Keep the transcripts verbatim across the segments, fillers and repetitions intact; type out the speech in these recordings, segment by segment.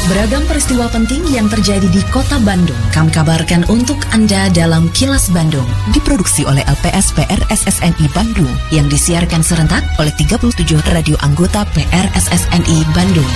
Beragam peristiwa penting yang terjadi di Kota Bandung kami kabarkan untuk Anda dalam Kilas Bandung. Diproduksi oleh L P S P R S S N I Bandung yang disiarkan serentak oleh tiga puluh tujuh radio anggota P R S S N I Bandung.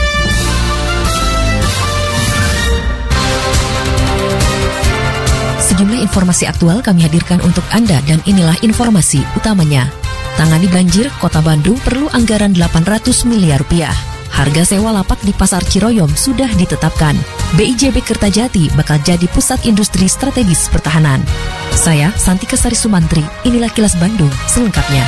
Sejumlah informasi aktual kami hadirkan untuk Anda dan inilah informasi utamanya. Tangani banjir, Kota Bandung perlu anggaran delapan ratus miliar rupiah. Harga sewa lapak di Pasar Ciroyom sudah ditetapkan. B I J B Kertajati bakal jadi pusat industri strategis pertahanan. Saya, Santika Sari Sumantri, inilah Kilas Bandung selengkapnya.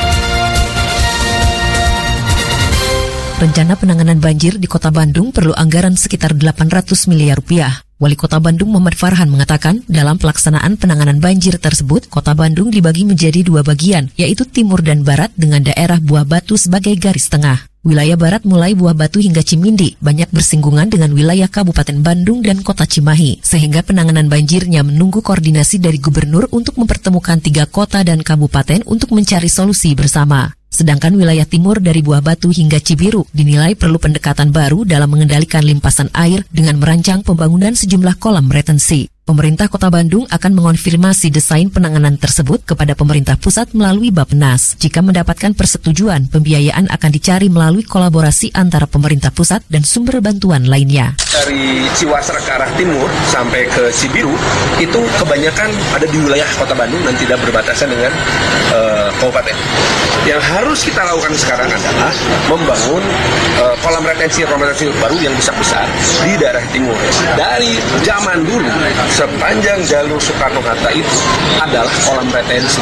Rencana penanganan banjir di Kota Bandung perlu anggaran sekitar delapan ratus miliar rupiah. Wali Kota Bandung Muhammad Farhan mengatakan, dalam pelaksanaan penanganan banjir tersebut, Kota Bandung dibagi menjadi dua bagian, yaitu Timur dan Barat dengan daerah Buah Batu sebagai garis tengah. Wilayah Barat mulai Buah Batu hingga Cimindi banyak bersinggungan dengan wilayah Kabupaten Bandung dan Kota Cimahi, sehingga penanganan banjirnya menunggu koordinasi dari Gubernur untuk mempertemukan tiga kota dan kabupaten untuk mencari solusi bersama. Sedangkan wilayah timur dari Buah Batu hingga Cibiru dinilai perlu pendekatan baru dalam mengendalikan limpasan air dengan merancang pembangunan sejumlah kolam retensi. Pemerintah Kota Bandung akan mengonfirmasi desain penanganan tersebut kepada pemerintah pusat melalui Bappenas. Jika mendapatkan persetujuan, pembiayaan akan dicari melalui kolaborasi antara pemerintah pusat dan sumber bantuan lainnya. Dari Ciwasra ke arah timur sampai ke Cibiru, itu kebanyakan ada di wilayah Kota Bandung dan tidak berbatasan dengan uh, kabupaten. Yang harus kita lakukan sekarang adalah membangun uh, kolam retensi retensi baru yang besar-besar di daerah timur. Dari zaman dulu, sepanjang jalur Soekarno-Hatta itu adalah kolam retensi.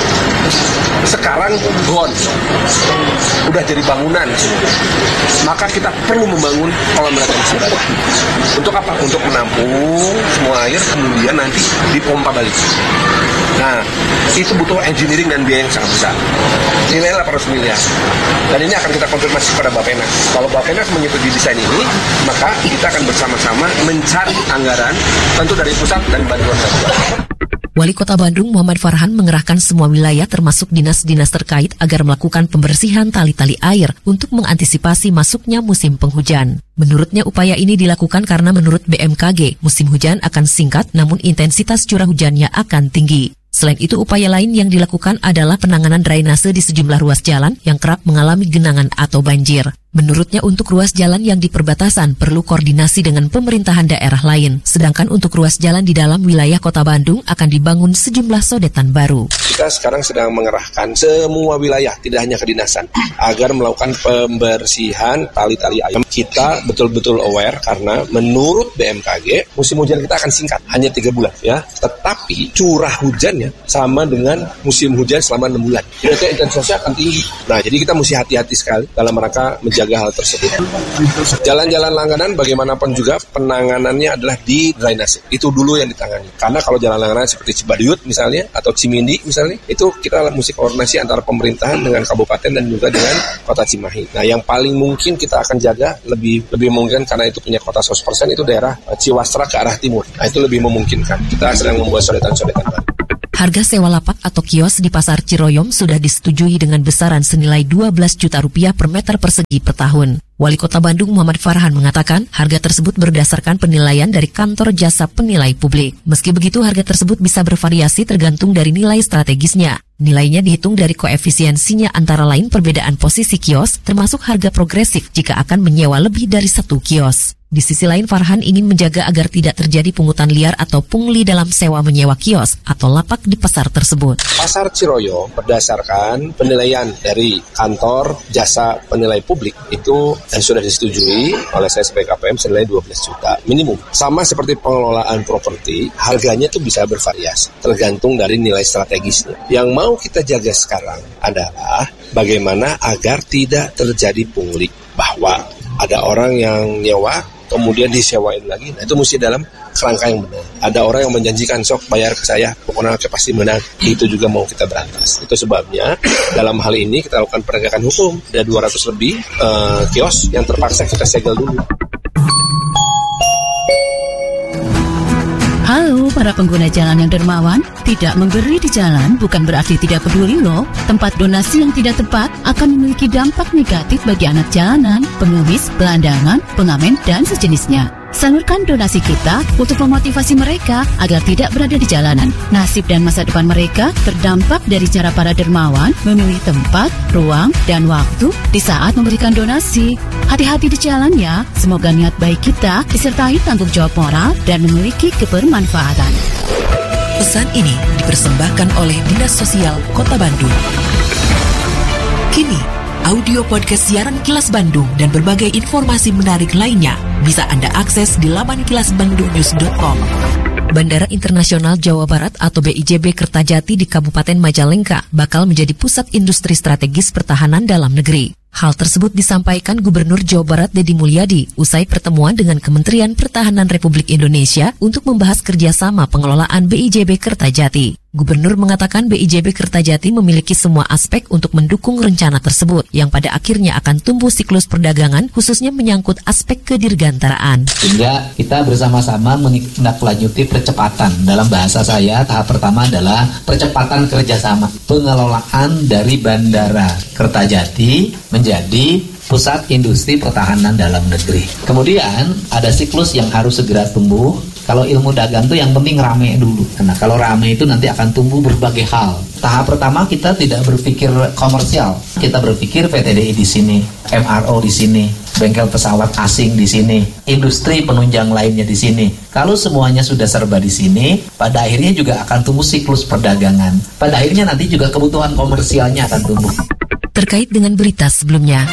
Sekarang gone, udah jadi bangunan. Maka kita perlu membangun kolam retensi baru. Untuk apa? Untuk menampung semua air kemudian nanti dipompa balik. Nah, itu butuh engineering dan biaya yang sangat besar. Nilai delapan ratus miliar. Dan ini akan kita konfirmasi pada Bappenas. Kalau Bappenas menyetujui desain ini, maka kita akan bersama-sama mencari anggaran tentu dari pusat dan bantuan-bantuan. Wali Kota Bandung Muhammad Farhan mengerahkan semua wilayah termasuk dinas-dinas terkait agar melakukan pembersihan tali-tali air untuk mengantisipasi masuknya musim penghujan. Menurutnya upaya ini dilakukan karena menurut B M K G, musim hujan akan singkat namun intensitas curah hujannya akan tinggi. Selain itu, upaya lain yang dilakukan adalah penanganan drainase di sejumlah ruas jalan yang kerap mengalami genangan atau banjir. Menurutnya untuk ruas jalan yang di perbatasan perlu koordinasi dengan pemerintahan daerah lain. Sedangkan untuk ruas jalan di dalam wilayah Kota Bandung akan dibangun sejumlah sodetan baru. Kita sekarang sedang mengerahkan semua wilayah, tidak hanya kedinasan, agar melakukan pembersihan tali-tali air. Kita betul-betul aware karena menurut B M K G, musim hujan kita akan singkat, hanya tiga bulan ya. Tetapi curah hujannya sama dengan musim hujan selama enam bulan. Jadi intensitasnya akan tinggi. Nah, jadi kita mesti hati-hati sekali dalam rangka menjaga hal tersebut. Jalan-jalan langganan bagaimanapun juga penanganannya adalah di drainase. Itu dulu yang ditangani. Karena kalau jalan langganan seperti Cibaduyut misalnya atau Cimindi misalnya, itu kita mesti koordinasi antara pemerintahan dengan kabupaten dan juga dengan Kota Cimahi. Nah, yang paling mungkin kita akan jaga lebih lebih mungkin karena itu punya kota seratus persen itu daerah Ciwasra ke arah timur. Nah, itu lebih memungkinkan. Kita sedang membuat sodetan-sodetan baru. Harga sewa lapak atau kios di Pasar Ciroyom sudah disetujui dengan besaran senilai dua belas juta rupiah per meter persegi per tahun. Wali Kota Bandung Muhammad Farhan mengatakan harga tersebut berdasarkan penilaian dari kantor jasa penilai publik. Meski begitu, harga tersebut bisa bervariasi tergantung dari nilai strategisnya. Nilainya dihitung dari koefisiensinya antara lain perbedaan posisi kios, termasuk harga progresif jika akan menyewa lebih dari satu kios. Di sisi lain, Farhan ingin menjaga agar tidak terjadi pungutan liar atau pungli dalam sewa menyewa kios atau lapak di pasar tersebut. Pasar Ciroyom berdasarkan penilaian dari kantor jasa penilai publik itu yang sudah disetujui oleh saya sebagai K P M senilai dua belas juta minimum. Sama seperti pengelolaan properti, harganya itu bisa bervariasi tergantung dari nilai strategisnya. Yang mau kita jaga sekarang adalah bagaimana agar tidak terjadi pungli, bahwa ada orang yang nyewa kemudian disewain lagi. Nah, itu mesti dalam kerangka yang benar. Ada orang yang menjanjikan sok bayar ke saya, pokoknya saya pasti menang. Itu juga mau kita berantas. Itu sebabnya dalam hal ini kita lakukan penegakan hukum. Ada dua ratus lebih uh, kios yang terpaksa kita segel dulu. Halo para pengguna jalan yang dermawan, tidak memberi di jalan bukan berarti tidak peduli loh. Tempat donasi yang tidak tepat akan memiliki dampak negatif bagi anak jalanan, pengemis, gelandangan, pengamen, dan sejenisnya. Salurkan donasi kita untuk memotivasi mereka agar tidak berada di jalanan. Nasib dan masa depan mereka terdampak dari cara para dermawan memilih tempat, ruang, dan waktu di saat memberikan donasi. Hati-hati di jalan ya, semoga niat baik kita disertai tanggung jawab moral dan memiliki kebermanfaatan. Pesan ini dipersembahkan oleh Dinas Sosial Kota Bandung. Kini, audio podcast siaran Kilas Bandung dan berbagai informasi menarik lainnya bisa Anda akses di laman kilas bandung news dot com. Bandara Internasional Jawa Barat atau B I J B Kertajati di Kabupaten Majalengka bakal menjadi pusat industri strategis pertahanan dalam negeri. Hal tersebut disampaikan Gubernur Jawa Barat Deddy Mulyadi usai pertemuan dengan Kementerian Pertahanan Republik Indonesia untuk membahas kerjasama pengelolaan B I J B Kertajati. Gubernur mengatakan B I J B Kertajati memiliki semua aspek untuk mendukung rencana tersebut yang pada akhirnya akan tumbuh siklus perdagangan khususnya menyangkut aspek kedirgantaraan. Sehingga kita bersama-sama menindaklanjuti percepatan. Dalam bahasa saya tahap pertama adalah percepatan kerjasama pengelolaan dari Bandara Kertajati menjadi pusat industri pertahanan dalam negeri. Kemudian ada siklus yang harus segera tumbuh. Kalau ilmu dagang itu yang penting rame dulu. Karena kalau rame itu nanti akan tumbuh berbagai hal. Tahap pertama kita tidak berpikir komersial. Kita berpikir P T D I di sini, M R O di sini, bengkel pesawat asing di sini, industri penunjang lainnya di sini. Kalau semuanya sudah serba di sini, pada akhirnya juga akan tumbuh siklus perdagangan. Pada akhirnya nanti juga kebutuhan komersialnya akan tumbuh. Terkait dengan berita sebelumnya,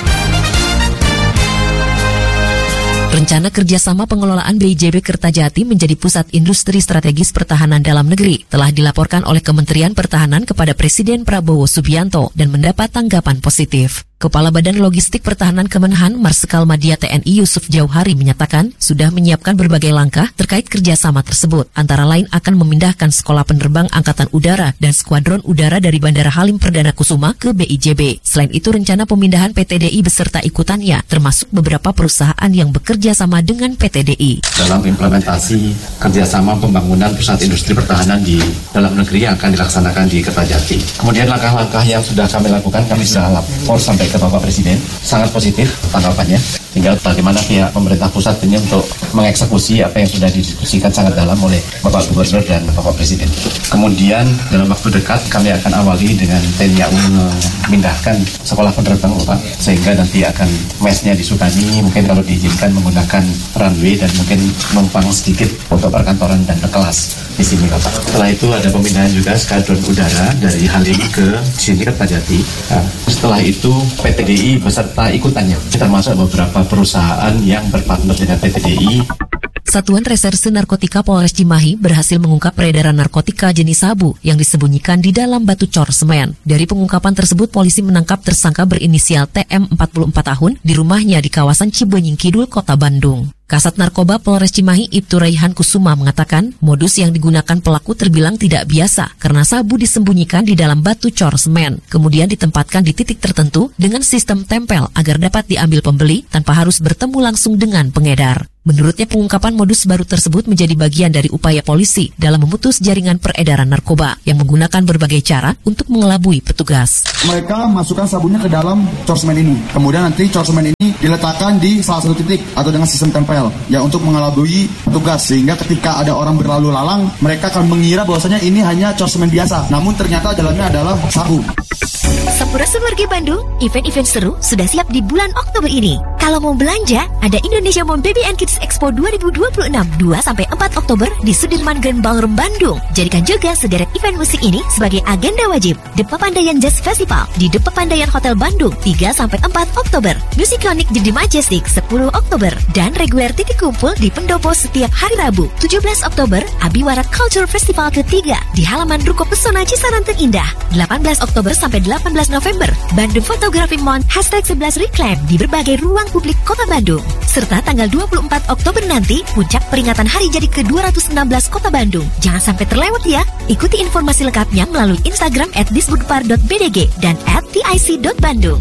rencana kerjasama pengelolaan B I J B Kertajati menjadi pusat industri strategis pertahanan dalam negeri telah dilaporkan oleh Kementerian Pertahanan kepada Presiden Prabowo Subianto dan mendapat tanggapan positif. Kepala Badan Logistik Pertahanan Kemenhan Marsikal Madya T N I Yusuf Jauhari menyatakan sudah menyiapkan berbagai langkah terkait kerjasama tersebut. Antara lain akan memindahkan Sekolah Penerbang Angkatan Udara dan Skuadron Udara dari Bandara Halim Perdana Kusuma ke B I J B. Selain itu rencana pemindahan P T D I beserta ikutannya termasuk beberapa perusahaan yang bekerja sama dengan P T D I. Dalam implementasi kerjasama pembangunan pusat industri pertahanan di dalam negeri yang akan dilaksanakan di Kertajati. Kemudian langkah-langkah yang sudah kami lakukan kami sudah lapor sampai ke Bapak Presiden, sangat positif tanggapannya. Tinggal bagaimana pihak pemerintah pusat ini untuk mengeksekusi apa yang sudah didiskusikan sangat dalam oleh Bapak Gubernur dan Bapak Presiden. Kemudian dalam waktu dekat kami akan awali dengan T N I A U memindahkan Sekolah Penerbang Bapak, sehingga nanti akan mesnya di Sukani, mungkin kalau diizinkan menggunakan runway dan mungkin numpang sedikit untuk perkantoran dan kelas di sini Bapak. Setelah itu ada pemindahan juga Skuadron Udara dari Halim ke sini Kertajati. Nah, setelah itu P T D I beserta ikutannya, termasuk beberapa perusahaan yang berpartner dengan P T D I. Satuan Reserse Narkotika Polres Cimahi berhasil mengungkap peredaran narkotika jenis sabu yang disembunyikan di dalam batu cor semen. Dari pengungkapan tersebut, polisi menangkap tersangka berinisial T M empat puluh empat tahun di rumahnya di kawasan Cibenying Kidul, Kota Bandung. Kasat Narkoba Polres Cimahi Ibtu Raihan Kusuma mengatakan modus yang digunakan pelaku terbilang tidak biasa karena sabu disembunyikan di dalam batu cor semen, kemudian ditempatkan di titik tertentu dengan sistem tempel agar dapat diambil pembeli tanpa harus bertemu langsung dengan pengedar. Menurutnya pengungkapan modus baru tersebut menjadi bagian dari upaya polisi dalam memutus jaringan peredaran narkoba yang menggunakan berbagai cara untuk mengelabui petugas. Mereka masukkan sabunnya ke dalam cor semen ini, kemudian nanti cor semen ini diletakkan di salah satu titik atau dengan sistem tempel ya untuk mengelabui petugas, sehingga ketika ada orang berlalu lalang mereka akan mengira bahwasanya ini hanya cor semen biasa, namun ternyata dalamnya adalah sabu. Sampurasun warga Bandung, event-event seru sudah siap di bulan Oktober ini. Kalau mau belanja, ada Indonesia Mom Baby and Kids Expo dua ribu dua puluh enam dua sampai empat Oktober di Sudirman Grand Ballroom Bandung. Jadikan juga sederet event musik ini sebagai agenda wajib. The Papandayan Jazz Festival di The Papandayan Hotel Bandung tiga sampai empat Oktober. Musikonik di The Majestic sepuluh Oktober dan reguler titik kumpul di Pendopo setiap hari Rabu. tujuh belas Oktober Abiwarat Culture Festival ketiga di halaman Ruko Pesona Cisaranten Indah. delapan belas Oktober sampai delapan belas November Bandung Photography Month hashtag sebelas Reclaim di berbagai ruang publik Kota Bandung. Serta tanggal dua puluh empat Oktober nanti puncak peringatan hari jadi ke dua ratus enam belas Kota Bandung. Jangan sampai terlewat ya. Ikuti informasi lengkapnya melalui Instagram at disbudpar dot b d g dan at t i c dot bandung.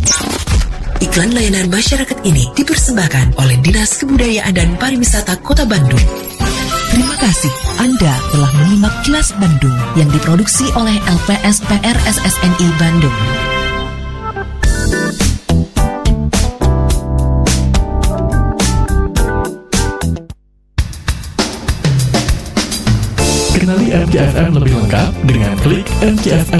Iklan layanan masyarakat ini dipersembahkan oleh Dinas Kebudayaan dan Pariwisata Kota Bandung. Terima kasih Anda telah menyimak Kilas Bandung yang diproduksi oleh L P S P R S S N I Bandung. Kenali M J F M lebih lengkap dengan klik M J F M